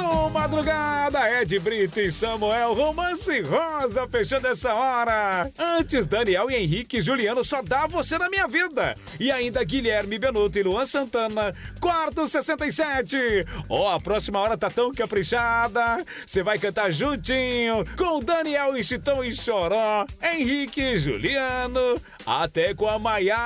No Madrugada, Ed Brito e Samuel, Romance Rosa, fechando essa hora. Antes, Daniel e Henrique e Juliano, Só Dá Você na Minha Vida. E ainda Guilherme Benuto e Luan Santana, Quarto 67. A próxima hora tá tão caprichada. Você vai cantar juntinho com Daniel e Chitão e Choró, Henrique e Juliano, até com a Maiara.